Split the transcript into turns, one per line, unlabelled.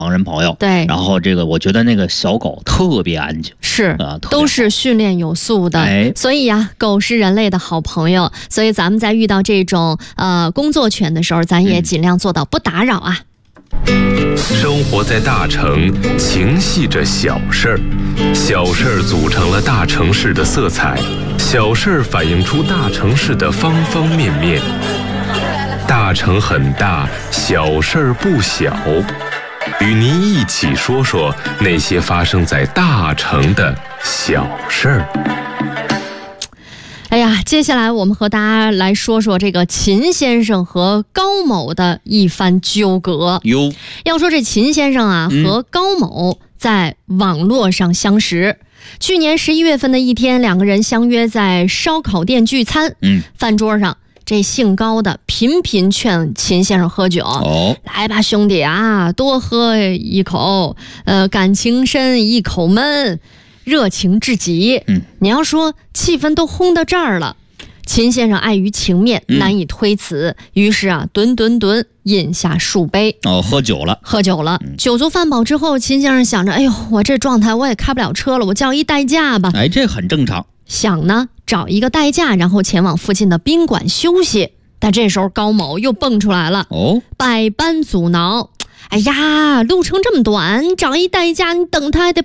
旁人朋友。
对，
然后这个我觉得那个小狗特别安静，
是
特别
都是训练有素的。所以呀，狗是人类的好朋友。所以咱们在遇到这种工作犬的时候，咱也尽量做到不打扰啊。
生活在大城，情系着小事儿，小事儿组成了大城市的色彩，小事儿反映出大城市的方方面面。大城很大，小事儿不小，与您一起说说那些发生在大城的小事儿。
哎呀，接下来我们和大家来说说这个秦先生和高某的一番纠葛。要说这秦先生啊，和高某在网络上相识。去年11月份的一天，两个人相约在烧烤店聚餐。饭桌上，这姓高的频频劝秦先生喝酒。来吧，兄弟啊，多喝一口，感情深，一口闷。热情至极。你要说气氛都烘到这儿了，秦先生碍于情面难以推辞，于是啊，吨饮下数杯。
喝酒了。
酒足饭饱之后，秦先生想着，哎呦，我这状态我也开不了车了，我叫一代驾吧。
这很正常。
想呢，找一个代驾，然后前往附近的宾馆休息。但这时候高某又蹦出来了，百般阻挠。哎呀，路程这么短，找一代驾，你等他还得